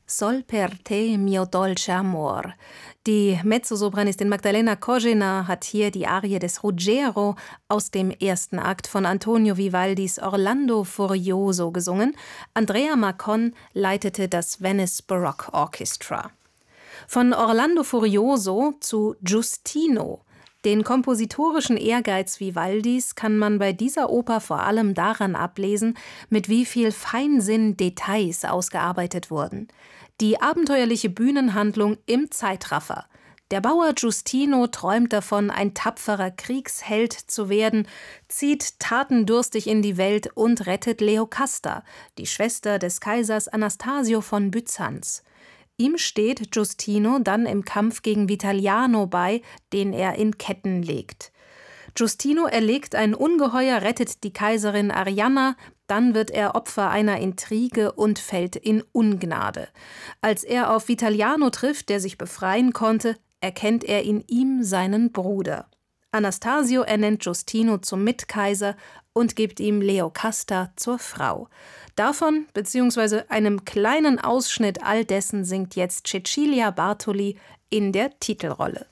Sol per te mio dolce amor. Die Mezzosopranistin Magdalena Kožena hat hier die Arie des Ruggiero aus dem ersten Akt von Antonio Vivaldis Orlando Furioso gesungen. Andrea Marcon leitete das Venice Baroque Orchestra. Von Orlando Furioso zu Giustino. Den kompositorischen Ehrgeiz Vivaldis kann man bei dieser Oper vor allem daran ablesen, mit wie viel Feinsinn Details ausgearbeitet wurden. Die abenteuerliche Bühnenhandlung im Zeitraffer. Der Bauer Giustino träumt davon, ein tapferer Kriegsheld zu werden, zieht tatendurstig in die Welt und rettet Leokasta, die Schwester des Kaisers Anastasio von Byzanz. Ihm steht Giustino dann im Kampf gegen Vitaliano bei, den er in Ketten legt. Giustino erlegt ein Ungeheuer, rettet die Kaiserin Arianna, dann wird er Opfer einer Intrige und fällt in Ungnade. Als er auf Vitaliano trifft, der sich befreien konnte, erkennt er in ihm seinen Bruder. Anastasio ernennt Giustino zum Mitkaiser und gibt ihm Leokasta zur Frau. Davon bzw. einem kleinen Ausschnitt all dessen singt jetzt Cecilia Bartoli in der Titelrolle.